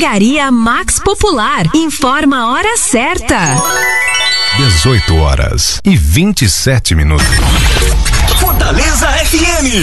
Drogaria Max Popular. Informa a hora certa. 18h27. Fortaleza FM.